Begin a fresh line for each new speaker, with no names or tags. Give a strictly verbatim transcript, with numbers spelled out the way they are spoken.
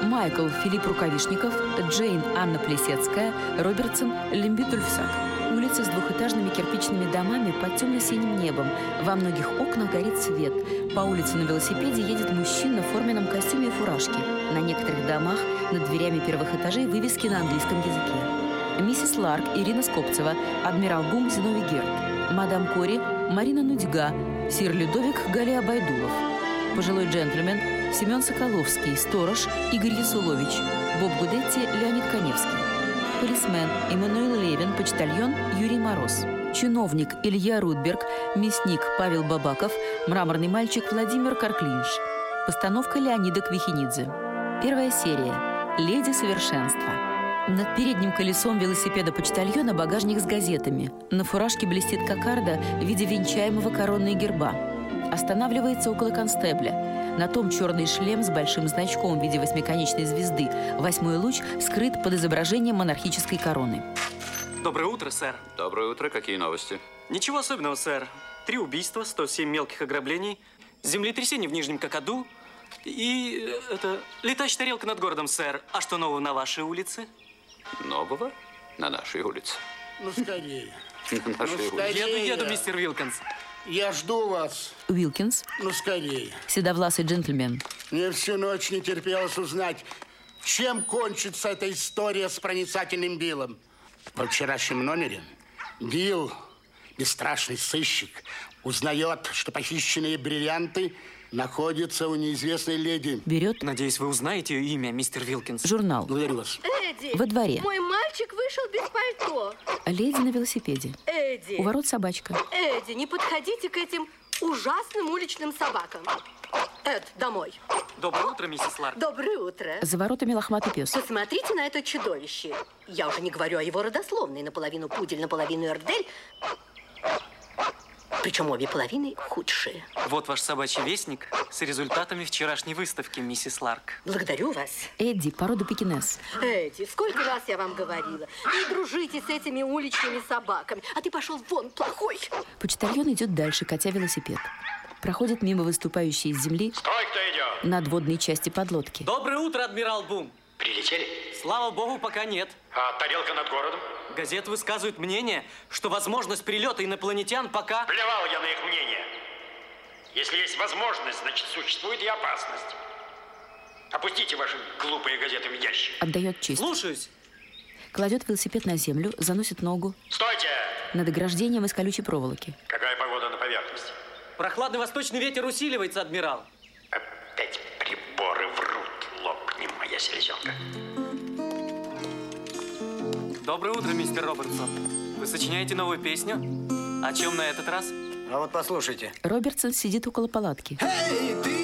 Майкл Филипп Рукавишников, Джейн Анна Плесецкая, Робертсон Лембютульфсак. Улица с двухэтажными кирпичными домами под темно-синим небом. Во многих окнах горит свет. По улице на велосипеде едет мужчина в форменном костюме и фуражке. На некоторых домах над дверями первых этажей вывески на английском языке. Миссис Ларк Ирина Скопцева, адмирал Бум Зиновий Герд, мадам Кори Марина Нудьга, сир Людовик Галия Байдулов, пожилой джентльмен Семен Соколовский, сторож Игорь Ясулович, Боб Гудетти Леонид Коневский, полисмен Эммануил Левин, почтальон Юрий Мороз, чиновник Илья Рудберг, мясник Павел Бабаков, мраморный мальчик Владимир Карклинш. Постановка Леонида Квихинидзе. Первая серия. Леди совершенства. Над передним колесом велосипеда почтальона багажник с газетами. На фуражке блестит кокарда в виде венчаемого короны и герба. Останавливается около констебля. На том черный шлем с большим значком в виде восьмиконечной звезды. Восьмой луч скрыт под изображением монархической короны.
Доброе утро, сэр.
Доброе утро. Какие новости?
Ничего особенного, сэр. Три убийства, сто семь мелких ограблений, землетрясение в Нижнем Какаду и это летающая тарелка над городом, сэр. А что нового на вашей улице?
Нового? На нашей улице.
Ну, скорее.
На нашей
Ну,
улице.
Еду, еду, мистер Вилкинс.
Я жду вас.
Уилкинс,
Ну, скорее.
седовласый джентльмен.
Мне всю ночь не терпелось узнать, чем кончится эта история с проницательным Биллом. Во вчерашнем номере Билл, бесстрашный сыщик, узнает, что похищенные бриллианты находятся у неизвестной леди.
Берет
Надеюсь, вы узнаете ее имя, мистер Вилкинс.
журнал.
Благодарю вас.
Эдди,
Во дворе.
мой мальчик вышел без пальто.
Леди на велосипеде.
Эдди,
У ворот собачка.
Эдди, не подходите к этим ужасным уличным собакам. Эд, домой.
Доброе утро, миссис Ларк.
Доброе утро.
За воротами лохматый пес.
Посмотрите на это чудовище. Я уже не говорю о его родословной. Наполовину пудель, наполовину эрдель. Причем обе половины худшие.
Вот ваш собачий вестник с результатами вчерашней выставки, миссис Ларк.
Благодарю вас.
Эдди, порода пекинес.
Эдди, сколько раз я вам говорила. Не дружите с этими уличными собаками. А ты пошел вон, плохой.
Почтальон идет дальше, катя велосипед. Проходит мимо выступающей из земли
Стой, кто идет!
надводной части подлодки.
Доброе утро, адмирал Бум.
Прилетели?
Слава богу, пока нет.
А тарелка над городом?
Газеты высказывают мнение, что возможность прилета инопланетян пока...
Плевал я на их мнение. Если есть возможность, значит, существует и опасность. Опустите ваши глупые газеты в ящик.
Отдает честь.
Слушаюсь.
Кладет велосипед на землю, заносит ногу
Стойте!
над ограждением из колючей проволоки.
Какая погода на поверхности?
Прохладный восточный ветер усиливается, адмирал.
Опять приборы врут, лопни моя селезенка.
Доброе утро, мистер Робертсон. Вы сочиняете новую песню? О чем на этот раз?
А вот послушайте.
Робертсон сидит около палатки.